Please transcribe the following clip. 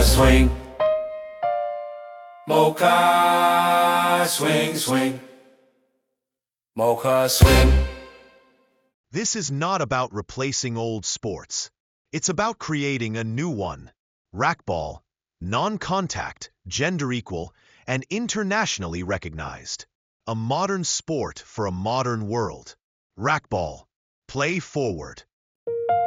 Mocha swing. Mocha swing, swing. Mocha swing. This is not about replacing old sports. It's about creating a new one. Racquetball, non-contact, gender-equal, and internationally recognized. A modern sport for a modern world. Racquetball. Play forward.